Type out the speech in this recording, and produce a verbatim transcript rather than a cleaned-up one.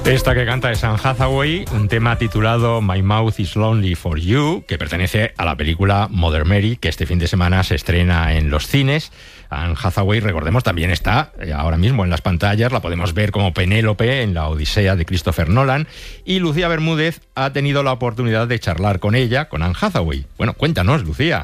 Esta que canta es Anne Hathaway, un tema titulado My Mouth is Lonely for You, que pertenece a la película Mother Mary, que este fin de semana se estrena en los cines. Anne Hathaway, recordemos, también está ahora mismo en las pantallas, la podemos ver como Penélope en La Odisea de Christopher Nolan, y Lucía Bermúdez ha tenido la oportunidad de charlar con ella, con Anne Hathaway. Bueno, cuéntanos, Lucía.